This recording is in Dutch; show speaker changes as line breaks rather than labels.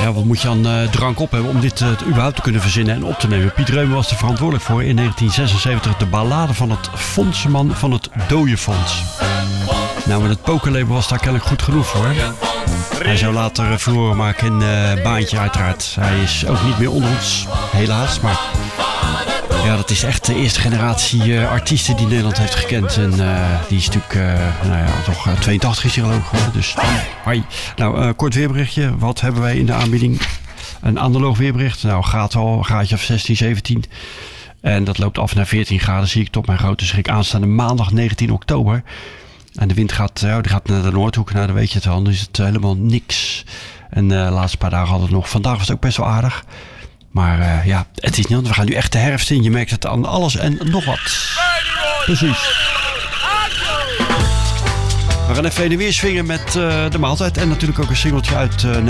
ja, wat moet je aan drank op hebben om dit überhaupt te kunnen verzinnen en op te nemen? Piet Reumer was er verantwoordelijk voor in 1976 de ballade van het Fondsman van het Dooienfonds. Nou, met het pokerlabel was daar kennelijk goed genoeg voor. Hij zou later furoren maken in Baantje uiteraard. Hij is ook niet meer onder ons, helaas. Maar ja, dat is echt de eerste generatie artiesten die Nederland heeft gekend. En die is natuurlijk, toch 82 is hij geloof ik geworden. Dus, hoi. Nou, kort weerberichtje. Wat hebben wij in de aanbieding? Een analoog weerbericht. Nou, gaat al, gaatje of 16, 17. En dat loopt af naar 14 graden, zie ik tot mijn grote schrik. Aanstaande maandag 19 oktober. En de wind gaat naar de Noordhoek. Nou, dan weet je het al. Dan is het helemaal niks. En de laatste paar dagen hadden we het nog. Vandaag was het ook best wel aardig. Maar ja, het is niet. Want we gaan nu echt de herfst in. Je merkt het aan alles en nog wat. Precies. We gaan even heen en weer swingen met de maaltijd. En natuurlijk ook een singeltje uit